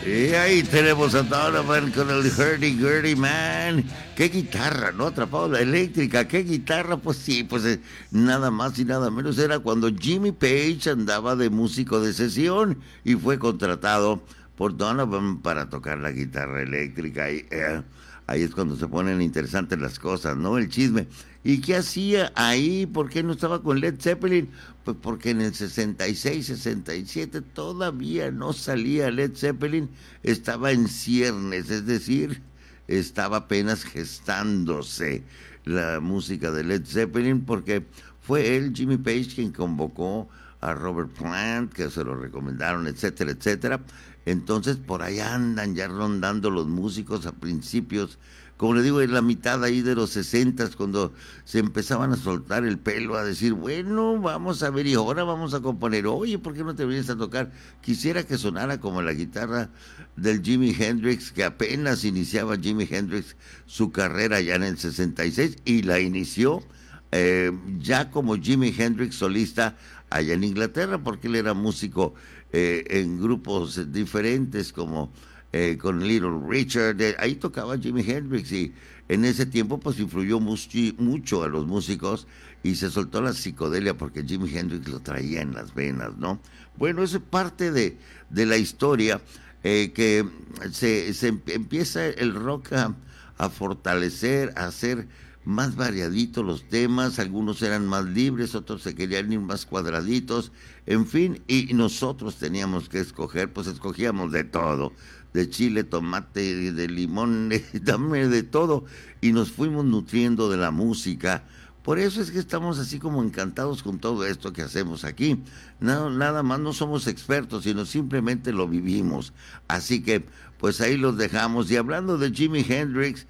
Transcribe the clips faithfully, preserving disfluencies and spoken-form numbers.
Y ahí tenemos a Donovan con el Hurdy Gurdy Man. Qué guitarra, ¿no? Atrapado la eléctrica. Qué guitarra, pues sí, pues eh, nada más y nada menos era cuando Jimmy Page andaba de músico de sesión y fue contratado por Donovan para tocar la guitarra eléctrica. Y, eh, ahí es cuando se ponen interesantes las cosas, ¿no? El chisme. ¿Y qué hacía ahí? ¿Por qué no estaba con Led Zeppelin? Pues porque en el sesenta y seis, sesenta y siete todavía no salía Led Zeppelin, estaba en ciernes, es decir, estaba apenas gestándose la música de Led Zeppelin, porque fue él, Jimmy Page, quien convocó a Robert Plant, que se lo recomendaron, etcétera, etcétera. Entonces por ahí andan ya rondando los músicos a principios, como le digo, en la mitad ahí de los sesentas, cuando se empezaban a soltar el pelo, a decir, bueno, vamos a ver, y ahora vamos a componer, oye, ¿por qué no te vienes a tocar? Quisiera que sonara como la guitarra del Jimi Hendrix, que apenas iniciaba Jimi Hendrix su carrera ya en el sesenta y seis, y la inició eh, ya como Jimi Hendrix solista allá en Inglaterra, porque él era músico eh, en grupos diferentes, como Eh, con Little Richard, eh, ahí tocaba Jimi Hendrix, y en ese tiempo pues influyó mucho, mucho a los músicos, y se soltó la psicodelia porque Jimi Hendrix lo traía en las venas, ¿no? Bueno, eso es parte de, de la historia, eh, que se, se empieza el rock a, a fortalecer, a hacer más variaditos los temas, algunos eran más libres, otros se querían ir más cuadraditos, en fin, y nosotros teníamos que escoger, pues escogíamos de todo, de chile, tomate, de limón, de, dame de todo, y nos fuimos nutriendo de la música. Por eso es que estamos así como encantados con todo esto que hacemos aquí. No, nada más no somos expertos, sino simplemente lo vivimos. Así que, pues ahí los dejamos. Y hablando de Jimi Hendrix,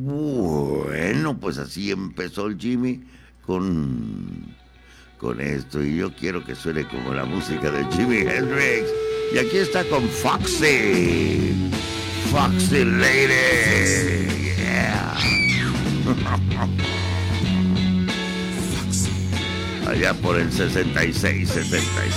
bueno, pues así empezó el Jimmy con, con esto. Y yo quiero que suene como la música de Jimi Hendrix. Y aquí está con Foxy. Foxy Lady. Yeah. Allá por el sesenta y seis, setenta y seis.